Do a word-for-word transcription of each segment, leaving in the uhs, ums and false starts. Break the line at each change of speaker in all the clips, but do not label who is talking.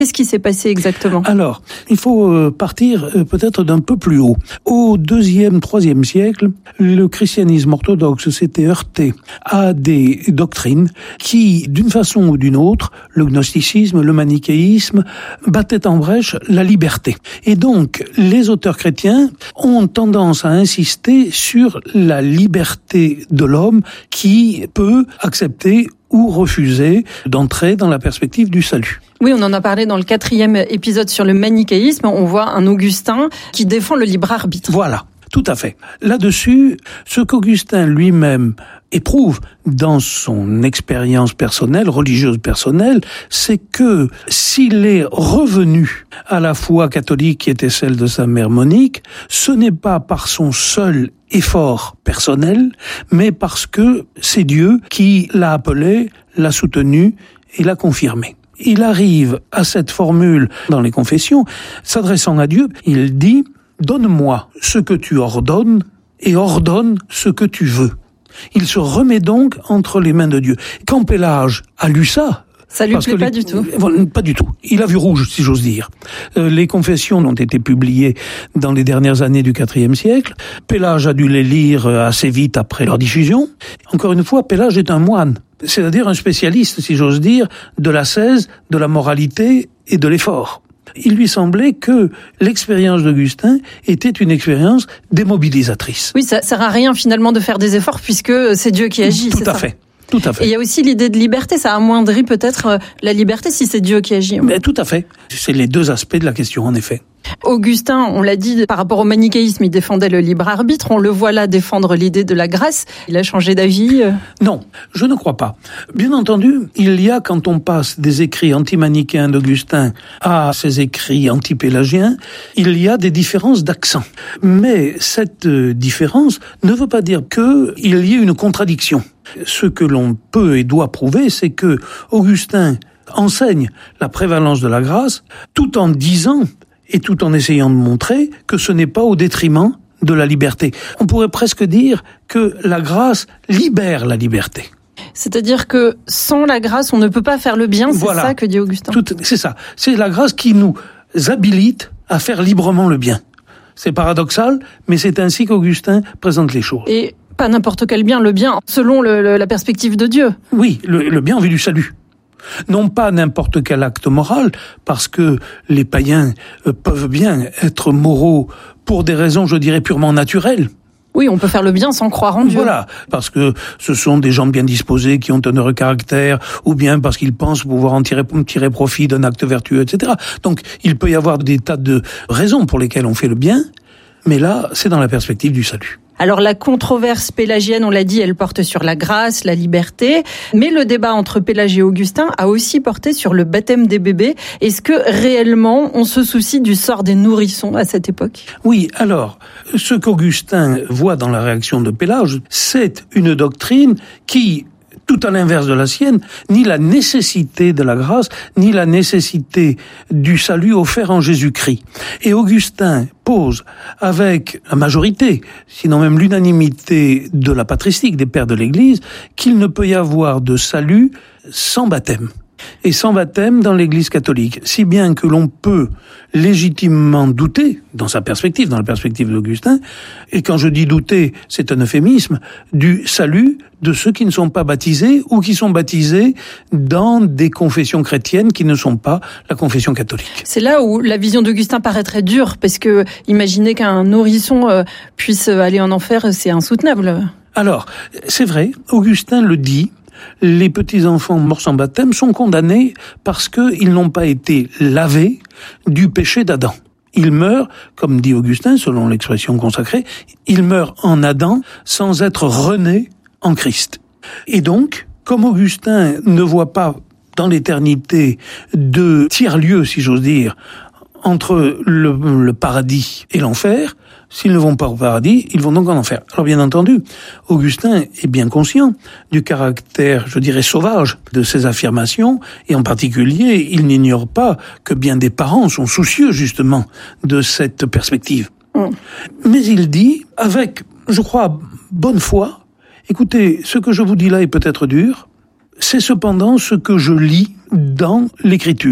Qu'est-ce qui s'est passé exactement ?
Alors, il faut partir peut-être d'un peu plus haut. Au deuxième, troisième siècle, le christianisme orthodoxe s'était heurté à des doctrines qui, d'une façon ou d'une autre, le gnosticisme, le manichéisme, battaient en brèche la liberté. Et donc, les auteurs chrétiens ont tendance à insister sur la liberté de l'homme qui peut accepter ou refuser d'entrer dans la perspective du salut.
Oui, on en a parlé dans le quatrième épisode sur le manichéisme. On voit un Augustin qui défend le libre arbitre.
Voilà, tout à fait. Là-dessus, ce qu'Augustin lui-même éprouve dans son expérience personnelle, religieuse personnelle, c'est que s'il est revenu à la foi catholique qui était celle de sa mère Monique, ce n'est pas par son seul effort personnel, mais parce que c'est Dieu qui l'a appelé, l'a soutenu et l'a confirmé. Il arrive à cette formule dans les confessions, s'adressant à Dieu, il dit « Donne-moi ce que tu ordonnes et ordonne ce que tu veux ». Il se remet donc entre les mains de Dieu. Quand Pélage a lu ça,
ça lui plaît pas
les...
du tout.
Pas du tout. Il a vu rouge, si j'ose dire. Euh, les confessions ont été publiées dans les dernières années du quatrième siècle. Pélage a dû les lire assez vite après leur diffusion. Encore une fois, Pélage est un moine, c'est-à-dire un spécialiste, si j'ose dire, de l'ascèse, de la moralité et de l'effort. Il lui semblait que l'expérience d'Augustin était une expérience démobilisatrice.
Oui, ça sert à rien finalement de faire des efforts puisque c'est Dieu qui agit.
Tout
c'est
à
ça
fait. Tout à fait.
Et il y a aussi l'idée de liberté, ça amoindrit peut-être la liberté si c'est Dieu qui agit.
Mais tout à fait. C'est les deux aspects de la question, en effet.
Augustin, on l'a dit, par rapport au manichéisme, il défendait le libre arbitre. On le voit là défendre l'idée de la grâce. Il a changé d'avis ?
Non, je ne crois pas. Bien entendu, il y a, quand on passe des écrits anti-manichéens d'Augustin à ses écrits anti-pélagiens, il y a des différences d'accent. Mais cette différence ne veut pas dire qu'il y ait une contradiction. Ce que l'on peut et doit prouver, c'est que Augustin enseigne la prévalence de la grâce tout en disant et tout en essayant de montrer que ce n'est pas au détriment de la liberté. On pourrait presque dire que la grâce libère la liberté.
C'est-à-dire que sans la grâce, on ne peut pas faire le bien, c'est voilà. Ça que dit Augustin.
Tout, c'est ça. C'est la grâce qui nous habilite à faire librement le bien. C'est paradoxal, mais c'est ainsi qu'Augustin présente les choses.
Et pas n'importe quel bien, le bien selon le, le, la perspective de Dieu.
Oui, le, le bien en vue du salut. Non pas n'importe quel acte moral, parce que les païens peuvent bien être moraux pour des raisons, je dirais, purement naturelles.
Oui, on peut faire le bien sans croire en Dieu.
Voilà, parce que ce sont des gens bien disposés qui ont un heureux caractère, ou bien parce qu'ils pensent pouvoir en tirer, tirer profit d'un acte vertueux, et cetera. Donc, il peut y avoir des tas de raisons pour lesquelles on fait le bien, mais là, c'est dans la perspective du salut.
Alors la controverse pélagienne, on l'a dit, elle porte sur la grâce, la liberté, mais le débat entre Pélage et Augustin a aussi porté sur le baptême des bébés. Est-ce que réellement on se soucie du sort des nourrissons à cette époque ?
Oui, alors, ce qu'Augustin voit dans la réaction de Pélage, c'est une doctrine qui, tout à l'inverse de la sienne, ni la nécessité de la grâce, ni la nécessité du salut offert en Jésus-Christ. Et Augustin pose avec la majorité, sinon même l'unanimité de la patristique des pères de l'Église, qu'il ne peut y avoir de salut sans baptême. Et sans baptême dans l'Église catholique. Si bien que l'on peut légitimement douter, dans sa perspective, dans la perspective d'Augustin, et quand je dis douter, c'est un euphémisme, du salut de ceux qui ne sont pas baptisés ou qui sont baptisés dans des confessions chrétiennes qui ne sont pas la confession catholique.
C'est là où la vision d'Augustin paraîtrait dure, parce que imaginer qu'un nourrisson puisse aller en enfer, c'est insoutenable.
Alors, c'est vrai, Augustin le dit, les petits-enfants morts sans baptême sont condamnés parce qu'ils n'ont pas été lavés du péché d'Adam. Ils meurent, comme dit Augustin, selon l'expression consacrée, ils meurent en Adam sans être renés en Christ. Et donc, comme Augustin ne voit pas dans l'éternité de tiers-lieu, si j'ose dire, entre le, le paradis et l'enfer, s'ils ne vont pas au paradis, ils vont donc en enfer. Alors bien entendu, Augustin est bien conscient du caractère, je dirais, sauvage de ces affirmations, et en particulier, il n'ignore pas que bien des parents sont soucieux justement de cette perspective. Mmh. Mais il dit, avec, je crois, bonne foi, écoutez, ce que je vous dis là est peut-être dur, c'est cependant ce que je lis dans l'Écriture.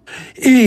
Et